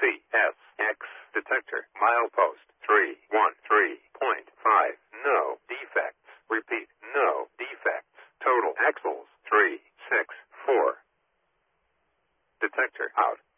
CSX detector. Milepost 313.5. No defects. Repeat, no defects. Total axles 364. Detector out.